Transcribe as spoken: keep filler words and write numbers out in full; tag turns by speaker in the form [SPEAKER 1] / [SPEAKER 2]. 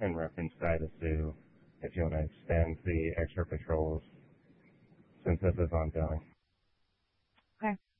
[SPEAKER 1] and reference that to Sue if you want to extend the extra patrols since this is ongoing.
[SPEAKER 2] Okay.